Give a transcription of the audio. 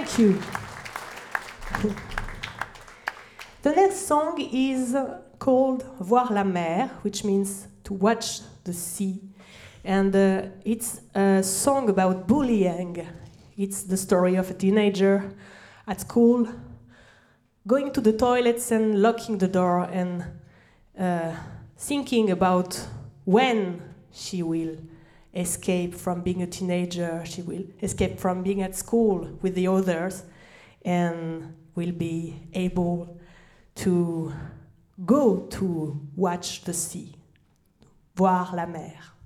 Thank you. The next song is called Voir la mer, which means to watch the sea. And it's a song about bullying. It's the story of a teenager at school going to the toilets and locking the door and thinking about when she will escape from being a teenager, she will escape from being at school with the others, and will be able to go to watch the sea, voir la mer.